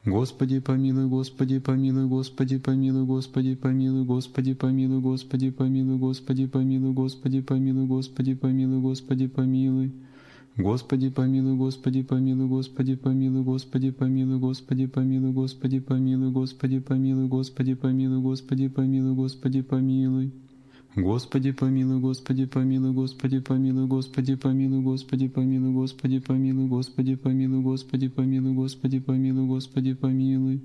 Господи помилуй, Господи помилуй, Господи помилуй, Господи помилуй, Господи помилуй, Господи помилуй, Господи помилуй, Господи помилуй, Господи помилуй, Господи помилуй. Господи помилуй, Господи помилуй, Господи помилуй, Господи помилуй, Господи помилуй, Господи помилуй, Господи помилуй, Господи помилуй, Господи помилуй, Господи помилуй. Господи помилуй, Господи помилуй, Господи помилуй, Господи помилуй, Господи помилуй, Господи помилуй, Господи помилуй, Господи помилуй, Господи помилуй, Господи помилуй.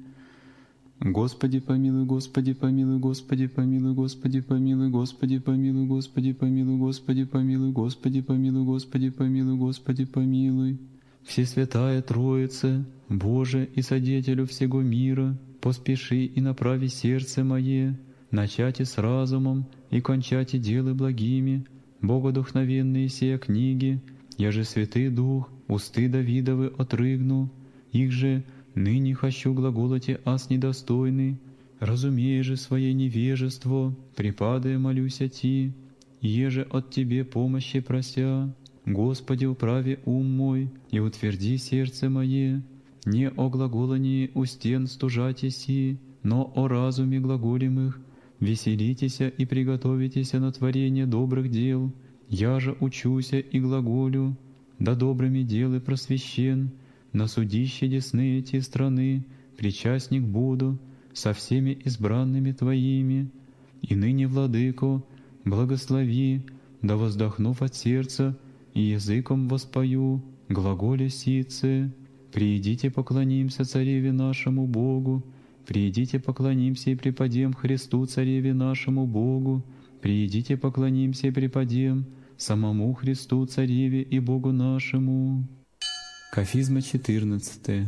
Господи помилуй, Господи помилуй, Господи помилуй, Господи помилуй, Господи помилуй, Господи помилуй, Господи помилуй, Господи помилуй, Господи помилуй, Господи помилуй. Всесвятая Троица, Боже и Содетелю всего мира, поспеши и направи сердце мое, начати с разумом и кончати делы благими, богодухновенные сия книги, я же Святый Дух, усты Давидовы отрыгну, их же ныне хочу глаголоте аз недостойный, разумея же свое невежество, припадая молюся Ти, еже от Тебе помощи прося. Господи, управи ум мой и утверди сердце мое, не о глаголании у стен стужатеси, но о разуме глаголемых. Веселитеся и приготовитеся на творение добрых дел, я же учуся и глаголю, да добрыми делы просвещен, на судище десны эти страны, причастник буду со всеми избранными Твоими. И ныне, Владыко, благослови, да воздохнув от сердца и языком воспою, глаголе сице, приидите поклонимся Цареве нашему Богу, приидите поклонимся и преподем Христу Цареве нашему Богу, приидите поклонимся и преподем самому Христу Цареве и Богу нашему. Кафизма 14.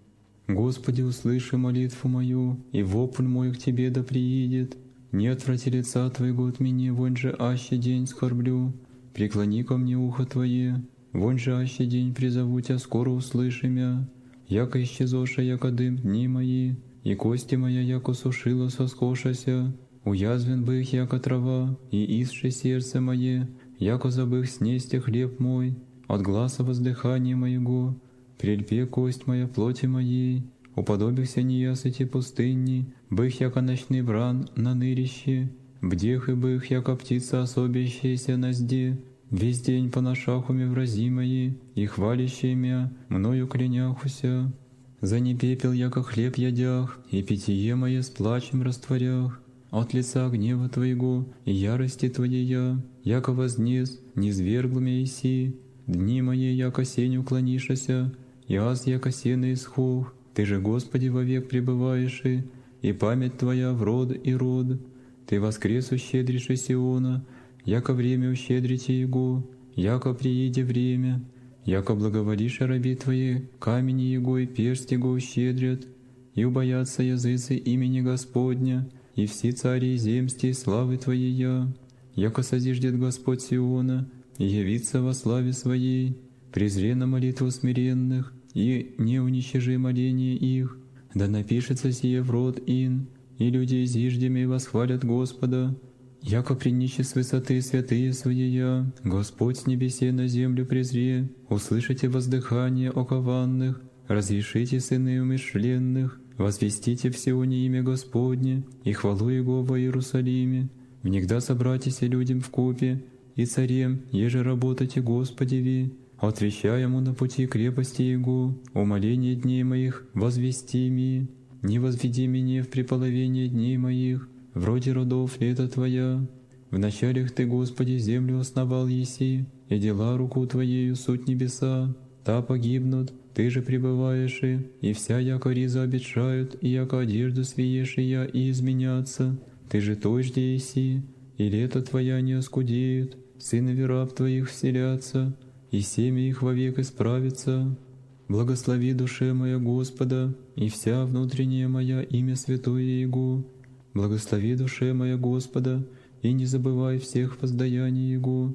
Господи, услыши молитву мою, и вопль мой к Тебе да приидет. Не отврати лица Твоего от меня, вонь же аще день скорблю. Преклони ко мне ухо Твое, вонь же аще день призову Тя, скоро услыши мя. Яко исчезоша, яко дым дни мои, и кости моя, яко сушила соскошася. Уязвен бых, яко трава, и исше сердце мое, яко забых снести хлеб мой. От гласа воздыхания моего, прельпе кость моя плоти моей, уподобихся неясыти пустыни, бых, яко ночный вран на нырище, бдех и бых, яко птица особящаяся на сде, весь день по нашахуме врази мои, и хвалящие мя, мною кляняхуся. За не пепел, яко хлеб ядях, и питье мое с плачем растворях, от лица гнева Твоего и ярости Твоей, яко вознес, низвергл мя иси, дни мои, яко сень уклонишася, и аз, яко сено исхох. Ты же, Господи, вовек пребываешь, и память Твоя в род и род. Ты воскрес ущедришь Сиона, яко время ущедрите Его, яко прииде время, яко благоволишь раби Твои, камени Его и персть Его ущедрят, и убоятся языцы имени Господня, и все цари земсти славы Твоей, яко созиждет Господь Сиона, и явится во славе Своей, презре на молитву смиренных, и не уничижи моление их, да напишется сие в род ин, и люди зиждеми восхвалят Господа, яко принищи с высоты святые Своя, Господь с небесе на землю презре, услышите воздыхание окованных, разрешите сыны умышленных, возвестите в Сионе имя Господне и хвалу Его во Иерусалиме, внегда собратися людям в купе, и царем, еже работайте Господеви, отвещай Ему на пути крепости Его, умоление дней моих возвести ми, не возведи меня в преполовение дней моих, вроде родов лета Твоя. В началях Ты, Господи, землю основал еси, и дела руку Твоею суть небеса, та погибнут, Ты же пребываешь, и вся яко риза обетшают, и яко одежду свиешия и изменятся. Ты же той жди еси, и лето Твоя не оскудеют, сынови раб Твоих вселятся, и семя их вовек исправится. Благослови душе моя Господа, и вся внутренняя моя имя святое Его. Благослови душе моя Господа, и не забывай всех воздаяний Его,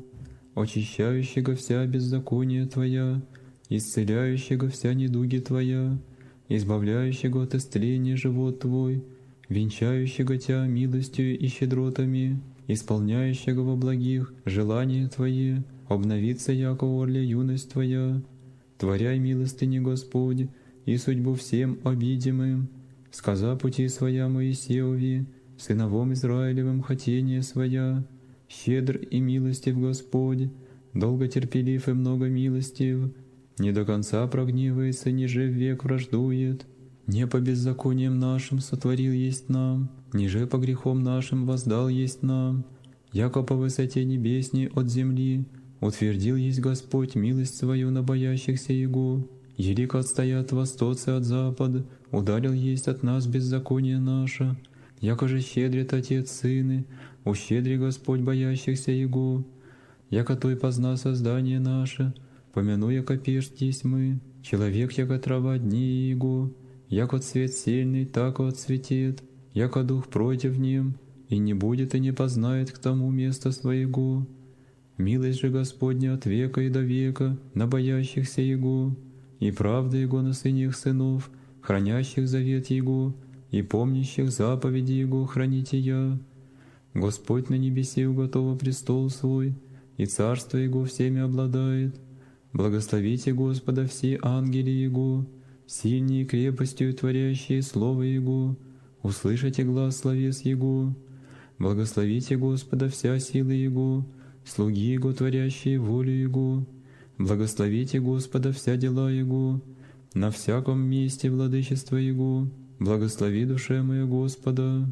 очищающего вся беззакония Твоя, исцеляющего вся недуги Твоя, избавляющего от исцеления живот Твой, венчающего Тя милостью и щедротами, исполняющего во благих желания Твои, обновится яко орле юность Твоя. Творяй милостыни, Господь, и судьбу всем обидимым. Сказа пути своя Моисеови, сыновом Израилевым хотение своя. Щедр и милостив Господь, долго терпелив и много милостив, не до конца прогневается, ниже век враждует. Не по беззакониям нашим сотворил есть нам, ниже по грехам нашим воздал есть нам. Яко по высоте небесней от земли утвердил есть Господь милость свою на боящихся Его. Елико отстоят востоцы от запада, ударил есть от нас беззаконие наше. Яко же щедрит Отец Сыны, ущедри Господь боящихся Его. Яко Той позна создание наше, помяну, яко пешт есть мы, человек, яко трава дни Его. Яко цвет сильный, так отцветет, яко дух против нем, и не будет и не познает к тому места своего. Милость же Господня от века и до века на боящихся Его, и правда Его на сынах сынов, хранящих завет Его, и помнящих заповеди Его храните я. Господь на небесе уготова престол свой, и царство Его всеми обладает. Благословите Господа все ангели Его, сильнее крепостью творящие Слово Его, услышите глас словес Его. Благословите Господа вся сила Его, слуги Его, творящие волю Его. Благословите Господа вся дела Его, на всяком месте владычества Его. Благослови душе моя Господа.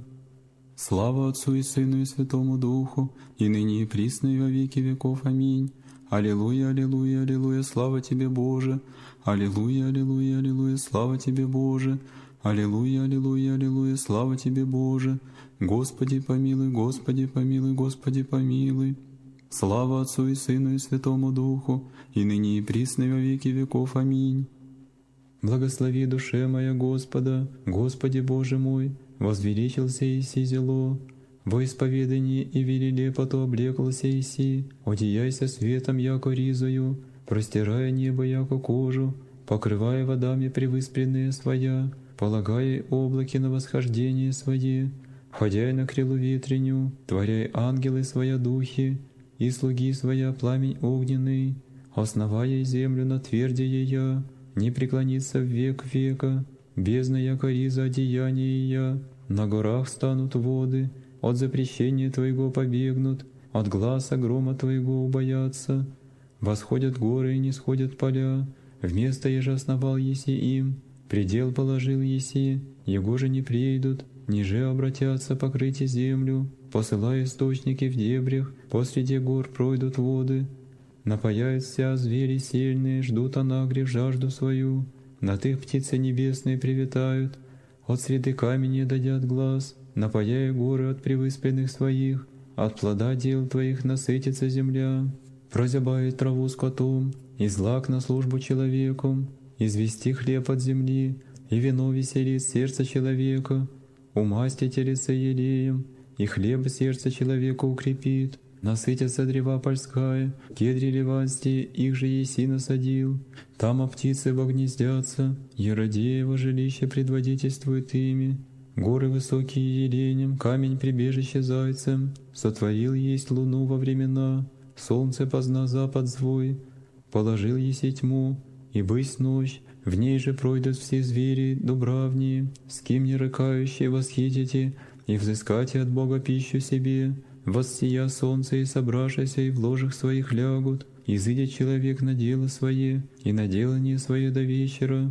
Слава Отцу и Сыну и Святому Духу, и ныне и присно и во веки веков. Аминь. Аллилуйя, аллилуйя, аллилуйя, слава Тебе, Боже! Аллилуйя, аллилуйя, аллилуйя, слава Тебе, Боже! Аллилуйя, аллилуйя, аллилуйя, слава Тебе, Боже! Господи помилуй, Господи помилуй, Господи помилуй! Слава Отцу и Сыну и Святому Духу, и ныне и присно и во веки веков. Аминь. Благослови душе моя Господа, Господи Боже мой, возвеличился Иси зело. Во исповедании и велеле поту облеклся Иси, одеяйся светом, яко ризою, простирая небо, яко кожу, покрывая водами превыспренные своя, полагая облаки на восхождение свое, ходяй на крилу ветреню, творяй ангелы своя духи, и слуги своя пламень огненный, основая землю на тверде ея, не преклонится в век века, бездна яко риза одеяния я, на горах станут воды, от запрещения Твоего побегнут, от гласа грома Твоего убоятся. Восходят горы и не сходят поля, вместо еже основал еси им, предел положил еси, его же не придут, ниже обратятся покрыть землю, посылая источники в дебрях, посреди гор пройдут воды. Напаяют вся звери сильные, ждут анагрев жажду свою, над их птицы небесные привитают, от среды камени дадят глаз, напаяя горы от превыспленных своих, от плода дел Твоих насытится земля. Прозябает траву скотом, и злак на службу человеку, извести хлеб от земли, и вино веселит сердце человека, умасти телеса елеем, и хлеб сердце человека укрепит. Насытятся древа польская, кедри ливанские, их же Еси насадил. Там птицы вогнездятся, Еродеево жилище предводительствует ими. Горы высокие еленем, камень прибежище зайцем. Сотворил есть луну во времена, солнце позна запад звой. Положил еси тьму, и бысь ночь, в ней же пройдут все звери дубравние. С кем не рыкающие восхитите, и взыскате от Бога пищу себе. Воссия солнце и собравшися, и в ложах своих лягут, изыдет человек на дело свое, и на делание свое до вечера.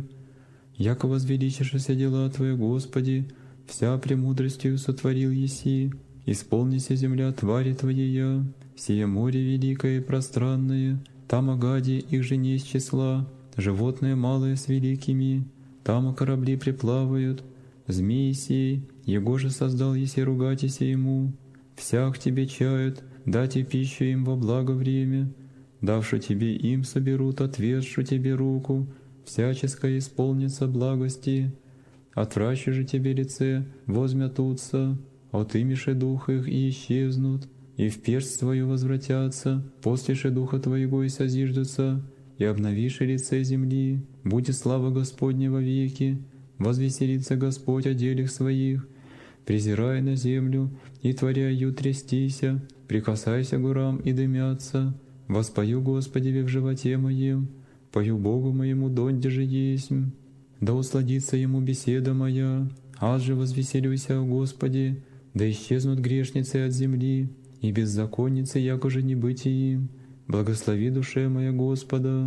Яко возвеличишься дела Твои, Господи, вся премудростью сотворил еси, исполнися земля твари Твоея, сие море великое и пространное, там огади их же не из числа, животные малые с великими, там корабли приплавают, змеи сей, его же создал еси ругатися ему. Всяк Тебе чают, дайте пищу им во благо время, давши Тебе им соберут, отверзшу Тебе руку, всяческое исполнится благости. Отвращу же Тебе лице, возмятутся, отымеши дух их и исчезнут, и в перст Твою возвратятся, послеши духа Твоего и созиждутся, и обновиши лице земли, будет слава Господня во веки, возвеселится Господь о делах Своих, презирая на землю, и творя ее трястися, прикасайся горам и дымятся. Воспою Господеве в животе моем, пою Богу моему донде же есмь. да усладится ему беседа моя. Аз же возвеселюся о Господе, да исчезнут грешницы от земли, и беззаконницы, якоже не быть им. Благослови душе моя Господа.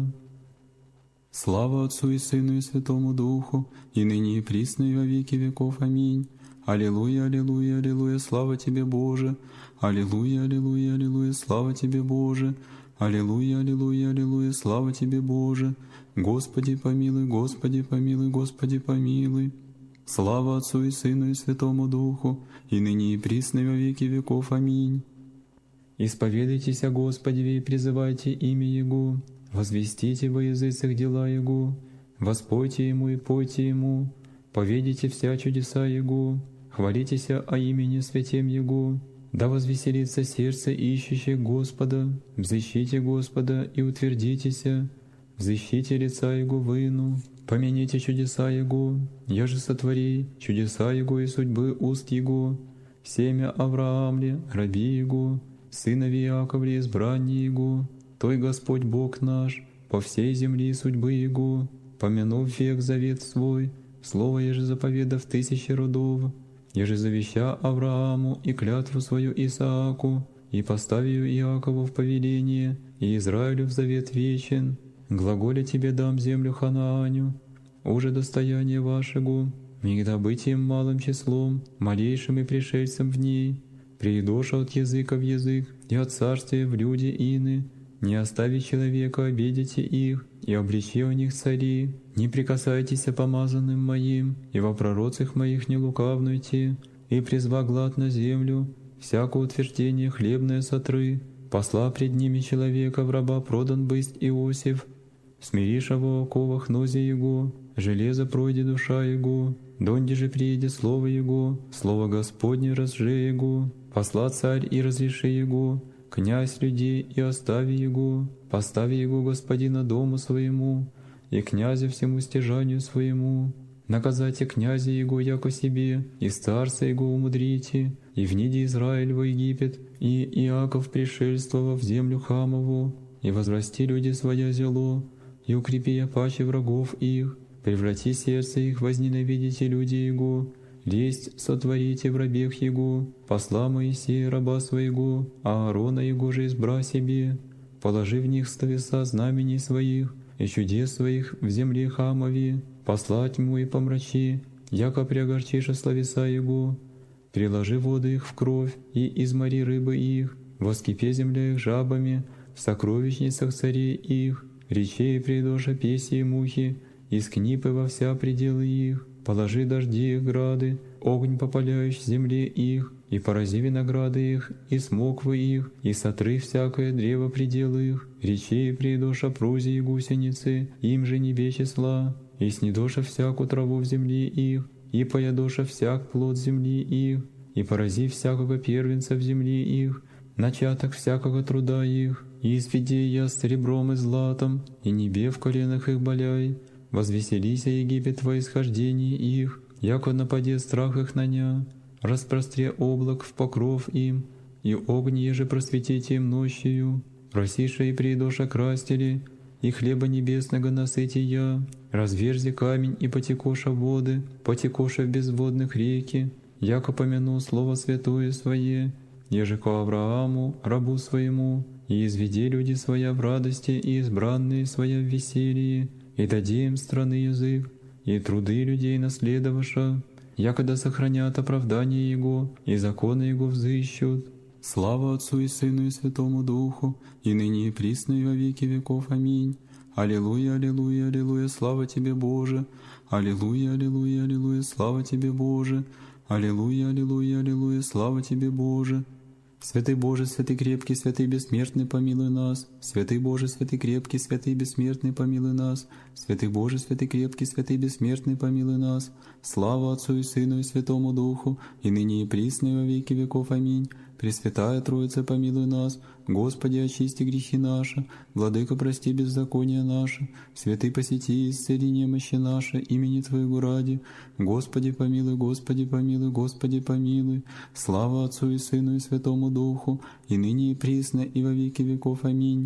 Слава Отцу и Сыну и Святому Духу, и ныне и присно и во веки веков. Аминь. Аллилуйя, аллилуйя, аллилуйя, слава Тебе, Боже! Аллилуйя, аллилуйя, аллилуйя, слава Тебе, Боже! Аллилуйя, аллилуйя, аллилуйя, слава Тебе, Боже! Господи помилуй, Господи помилуй, Господи помилуй! Слава Отцу и Сыну и Святому Духу, и ныне и присно и во веки веков. Аминь. Исповедайтесь о Господе и призывайте имя Его, возвестите во языцах дела Его, воспойте Ему и пойте Ему, поведите вся чудеса Его, хвалитесь о имени святем Его, да возвеселится сердце ищущих Господа, взыщите Господа и утвердитеся, взыщите лица Его выну, помяните чудеса Его, я же сотвори чудеса Его и судьбы уст Его, семя Авраамле, раби Его, сынови Иаковле, избранние Его, Той Господь Бог наш, по всей земли судьбы Его, помянув век завет свой, слово еже заповедав тысячи родов, еже завеща Аврааму и клятву свою Исааку, и поставию Иакову в повеление, и Израилю в завет вечен, глаголя Тебе дам землю Ханааню, уже достояние вашего, не добытием малым числом, малейшим и пришельцем в ней, приидоша от языка в язык, и от царствия в люди ины, не остави человека, обидите их, и обличи о них цари, не прикасайтесь помазанным моим, и во пророцах моих не лукавнуйте, и призва глад на землю, всякое утверждение хлебное сотры, посла пред ними человека в раба продан бысть Иосиф, смириша во оковах нозе его, железо пройди душа его, донде же приедет слово его, слово Господне разже его, посла царь и разреши его, князь людей и остави его, постави его господина дому своему, и князя всему стяжанию своему, наказайте князя его яко себе, и старца его умудрите, и вниди Израиль во Египет, и Иаков пришельствовал в землю Хамову, и возврасти люди своя зело, и укрепи я паче врагов их, преврати сердце их, возненавидите люди его, лесть сотворите в рабех его, посла Моисея раба своего, а Аарона его же избра себе, положи в них словеса знамений своих и чудес своих в земле Хамове, послать ему и помрачи, яко приогорчиша словеса его, приложи воды их в кровь и измори рыбы их, воскипе земля их жабами, в сокровищницах царей их, речей придоша песи и мухи, из книпы во вся пределы их, положи дожди их грады, огонь попаляющий земле их, и порази винограды их, и смоквы их, и сотры всякое древо пределы их, речей придоша прузи и гусеницы, им же небе числа, и снедоша всякую траву в земле их, и поядоша всяк плод земли их, и порази всякого первенца в земле их, начаток всякого труда их, и изведи я серебром и златом, и небе в коленах их боляй, возвеселися Египет во исхождении их, яко нападе страх их на ня, распростре облак в покров им, и огонь еже просветите им ночью, просиша и придоша крастили, и хлеба небесного насыти я, разверзи камень и потекоша воды, потекоша в безводных реки, яко помяну слово святое свое, еже ко Аврааму, рабу своему, и изведи люди своя в радости и избранные своя в веселье, и дади им страны язык, и труды людей наследоваша, якогда сохранят оправдание Его, и законы Его взыщут. Слава Отцу и Сыну и Святому Духу, и ныне и присно и во веки веков. Аминь. Аллилуйя, аллилуйя, аллилуйя, слава Тебе, Боже! Аллилуйя, аллилуйя, аллилуйя, слава Тебе, Боже! Аллилуйя, аллилуйя, аллилуйя, слава Тебе, Боже! Святый Боже, святый крепкий, святый бессмертный, помилуй нас. Святый Боже, святый крепкий, святый бессмертный, помилуй нас. Святый Боже, святый крепкий, святый бессмертный, помилуй нас. Слава Отцу и Сыну и Святому Духу, и ныне и присно и во веки веков. Аминь. Пресвятая Троица, помилуй нас. Господи, очисти грехи наши. Владыка, прости беззакония наши. Святый, посети и исцели немощи наши, имени Твоего ради. Господи, помилуй, Господи, помилуй, Господи, помилуй. Слава Отцу и Сыну и Святому Духу, и ныне и присно и во веки веков. Аминь.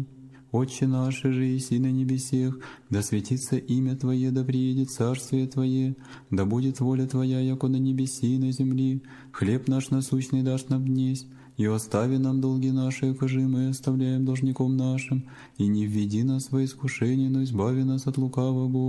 Отче наш, же еси на небесех, да светится имя Твое, да приедет царствие Твое, да будет воля Твоя, яко на небеси и на земли. Хлеб наш насущный дашь нам днесь, и остави нам долги наши, якоже мы оставляем должником нашим, и не введи нас во искушение, но избави нас от лукавого.